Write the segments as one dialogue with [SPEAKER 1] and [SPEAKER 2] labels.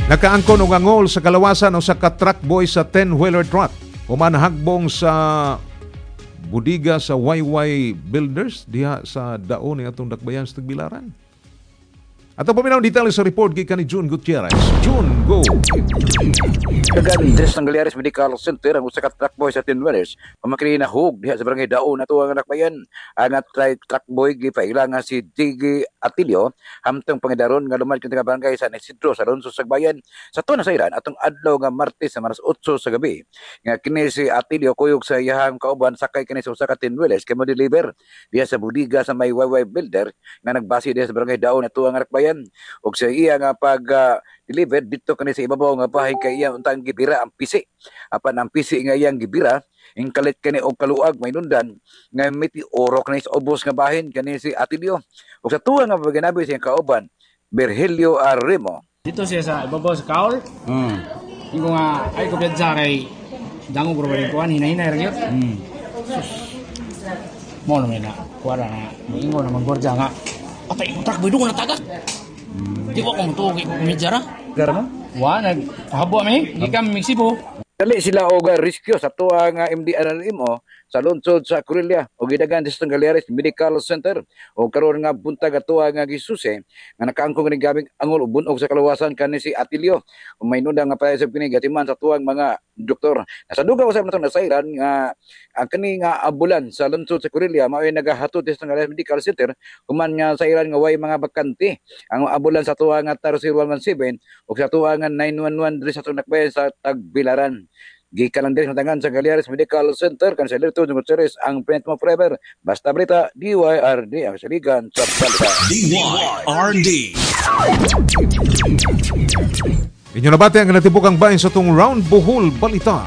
[SPEAKER 1] Nakaangkon og angol sa kalawasan o sa ka-truck boy sa 10-wheeler truck. Human hagbong sa budiga sa YY Builders diha sa daon ni atong dakbayan sa Tagbilaran. Ato paminaw detalye sa report gikan ni June Gutierrez. June, go!
[SPEAKER 2] Kagan Dres ng Galeares Medical Center ang usa ka truck boy sa 10-wheelers pamakini na hug diha sa barangay Daon ato ang nakbayan. Ang truck boy gipaila nga si Digi Atilio hamtong pangidaron nga lumad kang barangay San Isidro sa Alonso sa Bayan. Sa tuna sa Iran atong adlaw nga Martes sa Maras 8 sa gabi. Nga kini si Atilio kuyog sa iyahang kauban sakay kini sa usa ka 10-wheelers kay mo deliver diha sa budiga sa may YY Builder nga nagbase diha sa barangay Daon ato ang nakbayan. Og sa iya nga pag delivered dito kani sa ibabaw nga bahay kay iya untang gibira ang pisi. Apan ang pisi nga iyang gibira ingkalit kani og kaluag may nundan nga mitiorok kani sa ubos nga bahin kani si Atilio. Og sa tuwa nga paganabi sa kauban Virgilio Arremo.
[SPEAKER 3] Dito siya sa ibabaw sa kaol. Ingo nga ay ko sa kay dangog ro rin kuan hinahinay ra gyud. Mo naman na kuara na ingo na manggorja nga. Patay utak boy dungo na tagak. Di ko kung tugi ko kumidya ra.
[SPEAKER 2] Garno?
[SPEAKER 3] Wa nagpahabo mi gikan Mexico.
[SPEAKER 2] Dali sila og rescue sa tuwa nga MDRLMO sa lungsod sa Corelia o gidagan sa Galeares Medical Center o karon nga buntag atuwa nga gisuse nga nakaangkong ni gabing angol bunog sa kalawasan kani si Atilio o may nunda nga paay sa pinigatiman sa tuwang mga doktor. Nasa dugang usab nato nasairan nga ang kani nga ambulan sa lungsod sa Corelia mao nagahatod sa Galeares Medical Center human nga sa iran nga way mga bakante ang ambulan sa tuwa nga TAR 0117 o sa tuwa nga 911 diri sa tunakbayan sa Tagbilaran. Gikan lang din sa tangan sa Galeares Medical Center kan sa Lerto ng Gutierrez ang Print Mo Forever. Basta Brita, DYRD ang saligan sa balita.
[SPEAKER 4] DYRD.
[SPEAKER 1] Inyo nabati ang natibukang bahin sa itong Round Bohol Balita.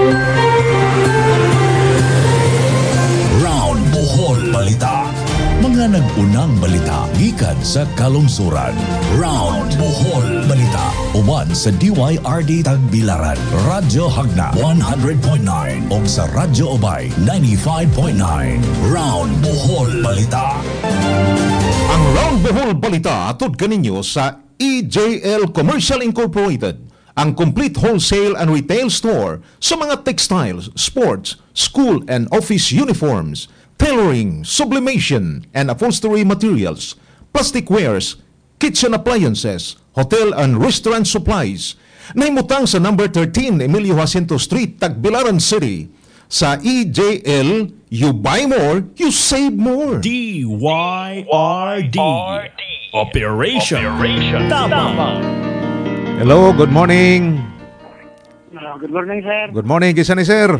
[SPEAKER 4] Round Bohol Balita. Mga nag-unang balita gikan sa kalungsuran. Round Bohol Balita. Uban sa DYRD Tagbilaran, Radyo Hagna 100.9 o sa Radyo Obay 95.9. Round Bohol Balita.
[SPEAKER 1] Ang Round Bohol Balita atod kaninyo sa EJL Commercial Incorporated, ang complete wholesale and retail store sa mga textiles, sports, school and office uniforms, tailoring, sublimation and upholstery materials, plastic wares, kitchen appliances, hotel and restaurant supplies. Nahimutang sa number 13 Emilio Jacinto Street, Tagbilaran City. Sa EJL, you buy more, you save more.
[SPEAKER 4] DYRD. Operation Tama.
[SPEAKER 1] Hello, good morning.
[SPEAKER 5] Good morning, sir.
[SPEAKER 1] Good morning, kisa ni sir.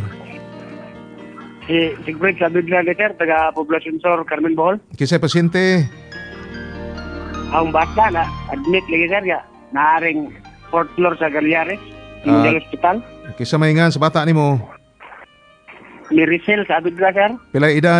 [SPEAKER 5] Si Sigfrid sa Bigla, sir, taga Poblacion Sur, Carmen Bohol.
[SPEAKER 1] Kisa pasyente.
[SPEAKER 5] Ang bata na, admit lagi, sir, ya. Naaring 4th floor sa Galeares, Indian Hospital.
[SPEAKER 1] Kisa maingan sa bata ni mo.
[SPEAKER 5] Ni Rizal sa Bigla, sir.
[SPEAKER 1] Pila edad?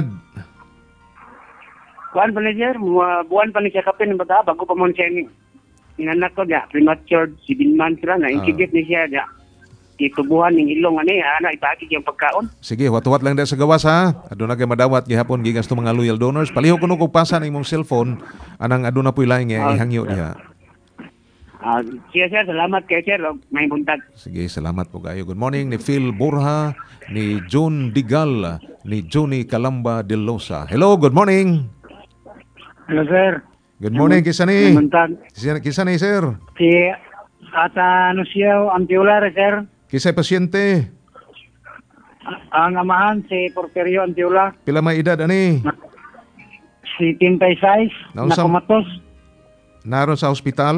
[SPEAKER 5] Buwan pa ni, sir. Buwan pa ni siya kapin ng bata, bago pa mo siya ni. Inanak ko, ya. Premature, 7 months na, na-incubate ni siya, ya. Itubuhan ng ilong ani ana ipakik yung pagkaon.
[SPEAKER 1] Sige, wat-wat lang dahil sa gawas ha. Aduna kay madawat gihapon gigas to mga loyal donors. Palihog kuno kog pasa ning imong cellphone anang aduna puy laing ihangyo diha.
[SPEAKER 5] Sir, salamat kay sir. May buntag.
[SPEAKER 1] Sige, salamat po kayo. Good morning ni Phil Borja, ni John Digal, ni Johnny Calamba de Losa. Hello, good morning.
[SPEAKER 5] Hello, sir.
[SPEAKER 1] Good morning, kisa ni?
[SPEAKER 5] Buntag.
[SPEAKER 1] Kisa ni, sir?
[SPEAKER 5] Si Ata Anunciao Antiola, sir.
[SPEAKER 1] Kisay pasyente?
[SPEAKER 5] Ang amahan si Porterio Antiola.
[SPEAKER 1] Pila may edad ani?
[SPEAKER 5] Si Tintay Sais na kumatos.
[SPEAKER 1] Naroon sa ospital?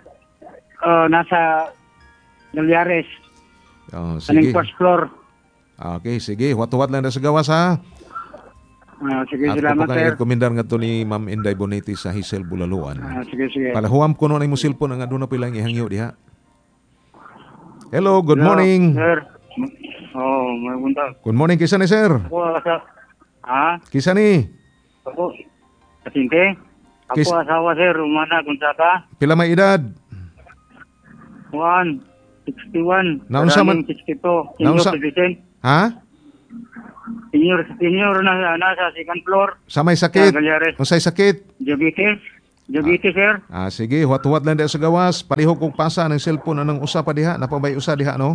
[SPEAKER 5] Nasa Galeares.
[SPEAKER 1] Sige.
[SPEAKER 5] First floor.
[SPEAKER 1] Okay, sige. Wat-wat lang na sa gawas ha.
[SPEAKER 5] Sige,
[SPEAKER 1] at
[SPEAKER 5] salamat, sir.
[SPEAKER 1] At komendar nga to ni Ma'am Inday Bonete sa Hisel Bulaluan.
[SPEAKER 5] Sige.
[SPEAKER 1] Palahuam ko nun ay mo cellphone ang aduna pilang ihangyo diha. Hello, good morning.
[SPEAKER 5] Sir. May buntag.
[SPEAKER 1] Good morning, kisa ni sir? Kisa ni?
[SPEAKER 5] Ako, Katinte. Ako asawa, sir. Umana, kunsaka.
[SPEAKER 1] Pila may edad?
[SPEAKER 5] 61.
[SPEAKER 1] Naunsa man?
[SPEAKER 5] 62.
[SPEAKER 1] Naunsa? Ha?
[SPEAKER 5] Senior na nasa second floor.
[SPEAKER 1] Sa may sakit?
[SPEAKER 5] Galeares.
[SPEAKER 1] Unsay sakit?
[SPEAKER 5] Diabetes. Jogiti, sir.
[SPEAKER 1] Sige, huwat-huwat lang dahil sa gawas. Parihog kong pasa ng cellphone ng usa pa diha. Napabay usa diha, no?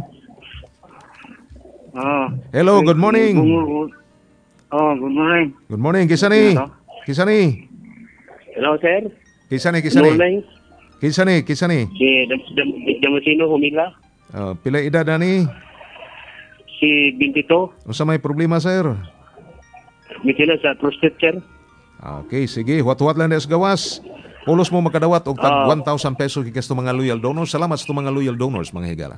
[SPEAKER 1] Hello, good morning.
[SPEAKER 5] Good morning.
[SPEAKER 1] Good morning, Kisani.
[SPEAKER 5] Hello.
[SPEAKER 1] Kisani.
[SPEAKER 5] Hello, sir.
[SPEAKER 1] Kisani.
[SPEAKER 5] Morning.
[SPEAKER 1] Kisani.
[SPEAKER 5] Si Damasino Humila.
[SPEAKER 1] Pila edad na ni?
[SPEAKER 5] Si 22.
[SPEAKER 1] Unsa may problema, sir?
[SPEAKER 5] May sila sa prostate, sir.
[SPEAKER 1] Okay, sige. Huwat-huwat lang dahil sa gawas. Pulos mo makadawat og tag 1,000 pesos kikas to mga loyal donors. Salamat sa mga loyal donors, mga higala.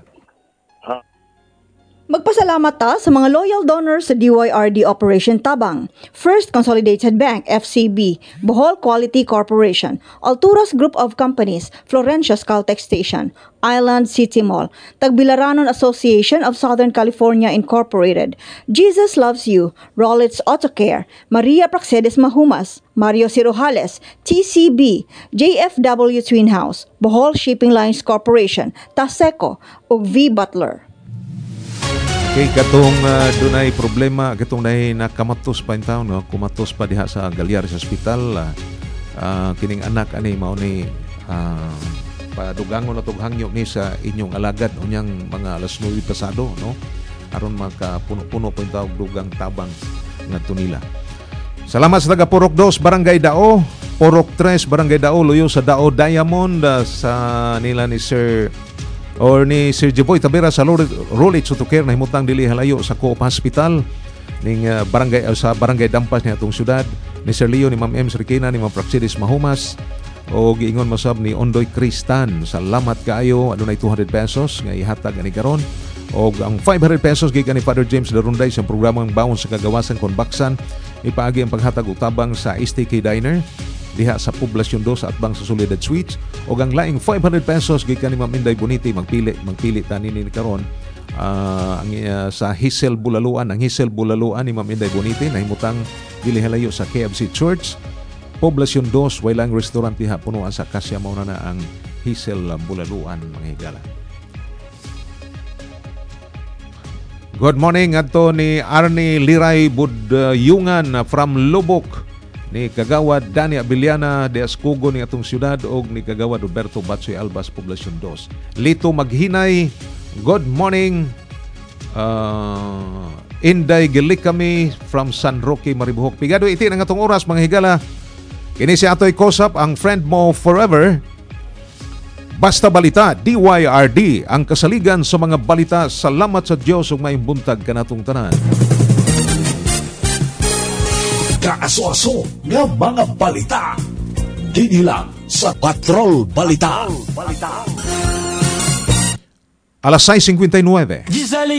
[SPEAKER 6] Magpasalamat ta sa mga loyal donors sa DYRD Operation Tabang, First Consolidated Bank, FCB, Bohol Quality Corporation, Alturas Group of Companies, Florencia's Caltex Station, Island City Mall, Tagbilaranon Association of Southern California Incorporated, Jesus Loves You, Rollins Auto Care, Maria Praxedes Mahumas, Mario Cirojales, TCB, JFW Twin House, Bohol Shipping Lines Corporation, Taseco, ug V. Butler.
[SPEAKER 1] Okay, katong dunay problema, katong nahi nakamatos pa in town, no? Kumatos pa diha sa Galyares Hospital. Kining anak ani mao ni padugangon na tong hangyo ni sa inyong alagad unyang mga alas 9 pasado, no? Aron makapuno-puno pa in tawag dugang tabang ngadto nila. Salamat sa taga Purok 2, Barangay Dao, Purok 3, Barangay Dao, luyo sa Dao Diamond, sa nila ni Sir Jeboy Tabera sa Rolex Auto Care na himutang dili halayo sa Coop Hospital ning sa Barangay Dampas niya atong syudad, ni Sir Leo, ni Ma'am M. Srikina, ni Ma'am Praxidis Mahumas, o giingon masab ni Ondoy Kristan. Salamat kaayo, adunay 200 pesos nga ihatag ani karon, og ang 500 pesos gikan ni Father James Darunday sa programang Bawon sa Kagawasan kon Baksan, ipaagi ang paghatag og tabang sa STK Diner diha sa Poblasyon 2 sa atbang sa Soledad Suites, og ang laing 500 pesos gikan ni Ma'am Inday Boniti. Magpili tani ni karon sa Hisel Bulaluan. Ang Hisel Bulaluan ni Ma'am Inday Boniti nahimutang dili halayo sa KFC Church, Poblasyon 2, wailang restaurant diha, punuan sa kasya mao na ang Hisel Bulaluan, mga higala. Good morning adto ni Arnie Liray Budyungan from Lubok, ni Kagawad Dani Abiliana de Ascugo ni atong syudad, og ni Kagawad Roberto Batsoy Albas, Poblasyon 2. Lito Maghinay, good morning. Inday Gilikami from San Roque, Maribohok. Pigado iti ang atong oras, mga higala. Kini si Atoy Kosap, ang friend mo forever. Basta Balita, DYRD, ang kasaligan sa mga balita. Salamat sa Diyos ug may buntag kanatong tanan.
[SPEAKER 4] Kaaso-aso nga mga balita. Dini lang sa Patrol Balita.
[SPEAKER 1] Alas 6:59.